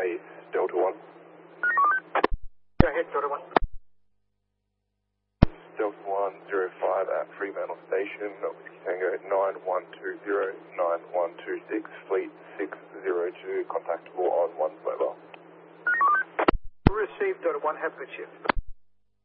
base, Delta 1. Go ahead, Delta 1. Delta 105 at Fremantle Station, Whiskey Tango 9120-9126, Fleet 602, contactable on 1's mobile. Received, Delta 1, have a good shift.